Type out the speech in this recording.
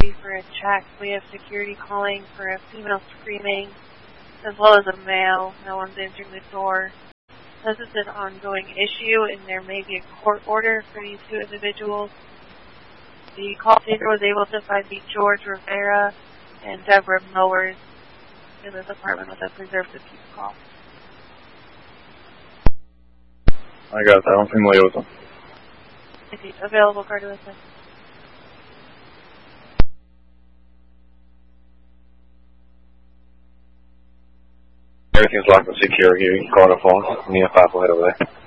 security for a check. We have security calling for a female screaming, as well as a male. No one's answering the door. This is an ongoing issue, and there may be a court order for these two individuals. The call taker was able to find the George Rivera and Deborah Mowers in this apartment with a preserved abuse call. I got that. I'm familiar with them. Available card to assist. Everything's locked and secure here. You can call the phone. Me and Pop will head over there.